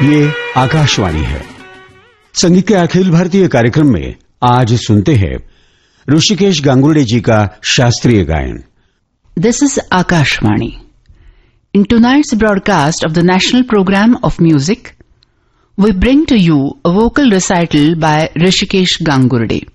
ये आकाशवाणी है। संगीत के अखिल भारतीय कार्यक्रम में आज सुनते हैं ऋषिकेश गांगुर्डे जी का शास्त्रीय गायन। This is Akashvani. In tonight's broadcast of the National Program of Music, we bring to you a vocal recital by Hrishikesh Gangurde.